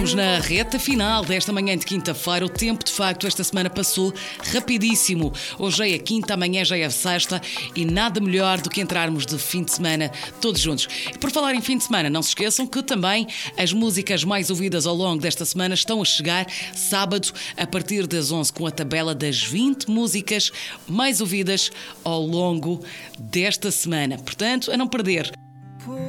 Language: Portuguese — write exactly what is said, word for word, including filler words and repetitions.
Estamos na reta final desta manhã de quinta-feira. O tempo, de facto, esta semana passou rapidíssimo. Hoje é a quinta, amanhã já é a sexta e nada melhor do que entrarmos de fim de semana todos juntos. E por falar em fim de semana, não se esqueçam que também as músicas mais ouvidas ao longo desta semana estão a chegar sábado a partir das onze com a tabela das vinte músicas mais ouvidas ao longo desta semana. Portanto, a não perder.